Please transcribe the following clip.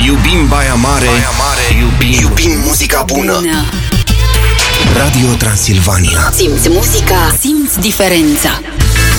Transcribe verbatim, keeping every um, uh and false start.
Iubim Baia Mare, Baia Mare. Iubim, iubim muzica bună. bună Radio Transilvania. Simți muzica, simți diferența.